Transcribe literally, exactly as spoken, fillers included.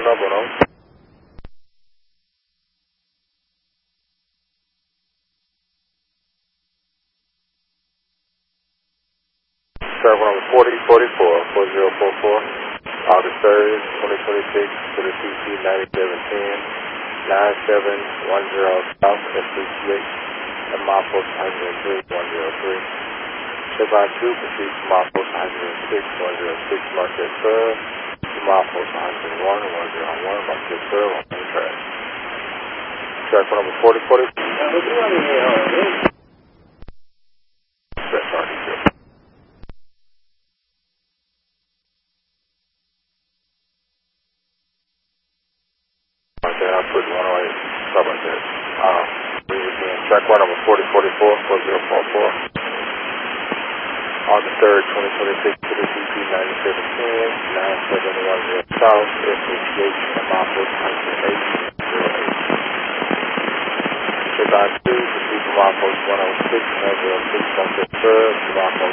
uno, bueno. Travel number forty forty-four, four zero four four, August third, twenty twenty-six, to the C C ninety-seven ten, nine seven one zero South S C C H, and milepost one oh three, one oh three. Chevron two, proceed to milepost one oh six, one oh six, Marquette Sub, to milepost one oh one, one oh one, Marquette Sub, on the track. Track number forty forty-four. That's already good. Okay, I'll put one oh eight, something like that. Um, read it again. Track one number forty forty-four, four zero four four. August third, twenty twenty-six, to the C C ninety-seven ten, nine seven one zero South, S C C H, and milepost one oh eight, zero eight. Chevron two, proceed to milepost one oh six, one oh six, Marquette Sub, to milepost